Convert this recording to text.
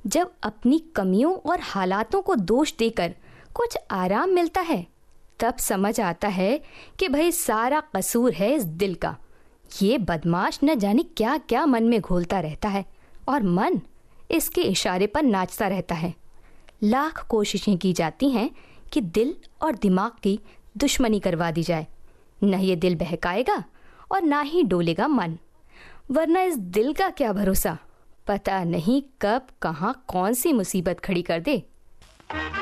जब अपनी कमियों और हालातों को दोष देकर कुछ आराम मिलता है, तब समझ आता है कि भाई सारा कसूर है इस दिल का। ये बदमाश न जाने क्या क्या मन में घोलता रहता है और मन इसके इशारे पर नाचता रहता है। लाख कोशिशें की जाती हैं कि दिल और दिमाग की दुश्मनी करवा दी जाए। न ये दिल बहकाएगा और ना ही डोलेगा मन, वरना इस दिल का क्या भरोसा, पता नहीं कब कहाँ कौन सी मुसीबत खड़ी कर दे।